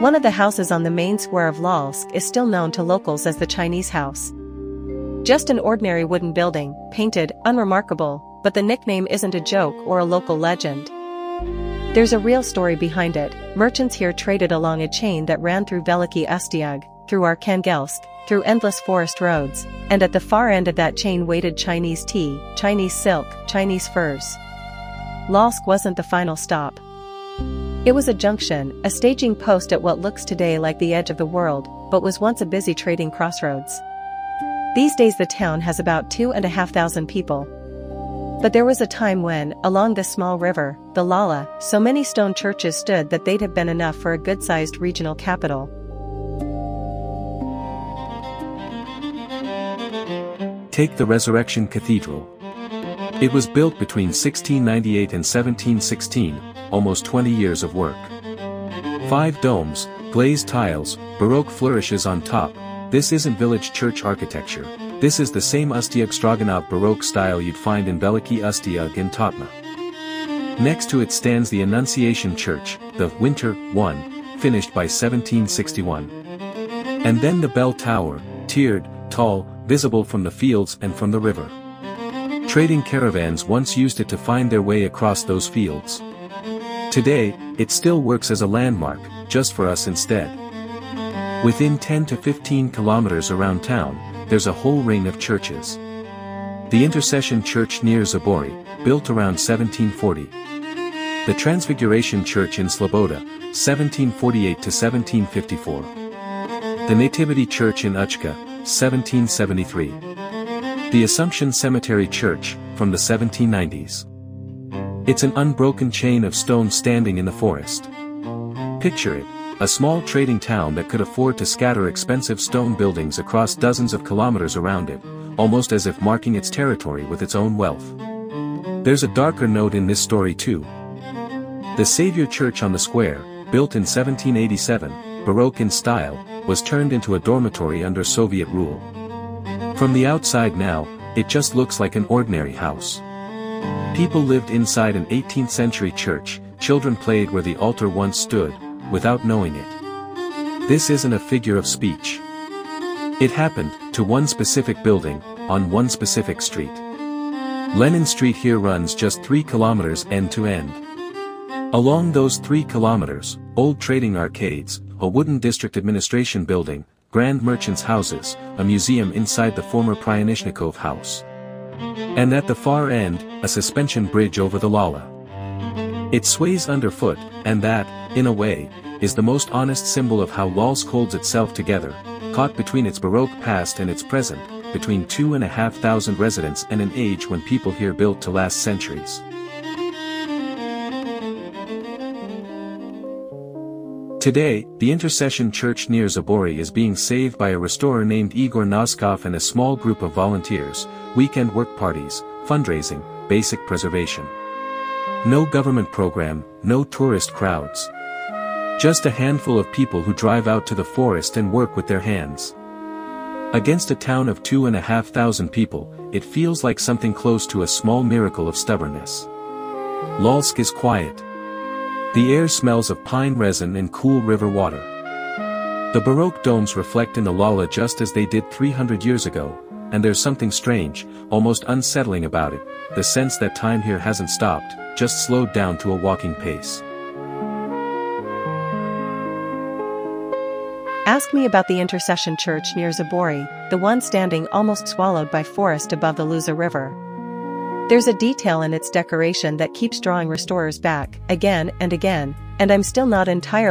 One of the houses on the main square of Lolsk is still known to locals as the Chinese house. Just an ordinary wooden building, painted, unremarkable, but the nickname isn't a joke or a local legend. There's a real story behind it. Merchants here traded along a chain that ran through Veliky Ustyug, through Arkhangelsk, through endless forest roads, and at the far end of that chain waited Chinese tea, Chinese silk, Chinese furs. Lolsk wasn't the final stop. It was a junction, a staging post at what looks today like the edge of the world, but was once a busy trading crossroads. These days the town has about 2,500 people. But there was a time when, along this small river, the Lala, so many stone churches stood that they'd have been enough for a good-sized regional capital. Take the Resurrection Cathedral. It was built between 1698 and 1716, almost 20 years of work. 5 domes, glazed tiles, Baroque flourishes on top. This isn't village church architecture. This is the same Ustyug-Stroganov Baroque style you'd find in Veliky Ustyug in Totna. Next to it stands the Annunciation Church, the Winter I, finished by 1761. And then the bell tower, tiered, tall, visible from the fields and from the river. Trading caravans once used it to find their way across those fields. Today, it still works as a landmark, just for us instead. Within 10 to 15 kilometers around town, there's a whole ring of churches. The Intercession Church near Zabory, built around 1740. The Transfiguration Church in Sloboda, 1748 to 1754. The Nativity Church in Uchka, 1773. The Assumption Cemetery Church, from the 1790s. It's an unbroken chain of stones standing in the forest. Picture it, a small trading town that could afford to scatter expensive stone buildings across dozens of kilometers around it, almost as if marking its territory with its own wealth. There's a darker note in this story too. The Savior Church on the square, built in 1787, Baroque in style, was turned into a dormitory under Soviet rule. From the outside now, it just looks like an ordinary house. People lived inside an 18th century church, children played where the altar once stood, without knowing it. This isn't a figure of speech. It happened, to one specific building, on one specific street. Lenin Street here runs just 3 kilometers end to end. Along those 3 kilometers, old trading arcades, a wooden district administration building, grand merchants' houses, a museum inside the former Pryonishnikov house. And at the far end, a suspension bridge over the Lala. It sways underfoot, and that, in a way, is the most honest symbol of how Lolsk holds itself together, caught between its Baroque past and its present, between 2,500 residents and an age when people here built to last centuries. Today, the Intercession Church near Zabory is being saved by a restorer named Igor Noskov and a small group of volunteers, weekend work parties, fundraising, basic preservation. No government program, no tourist crowds. Just a handful of people who drive out to the forest and work with their hands. Against a town of 2,500 people, it feels like something close to a small miracle of stubbornness. Lolsk is quiet. The air smells of pine resin and cool river water. The Baroque domes reflect in the Lala just as they did 300 years ago, and there's something strange, almost unsettling about it, the sense that time here hasn't stopped, just slowed down to a walking pace. Ask me about the Intercession Church near Zabory, the one standing almost swallowed by forest above the Luza River. There's a detail in its decoration that keeps drawing restorers back, again and again, and I'm still not entirely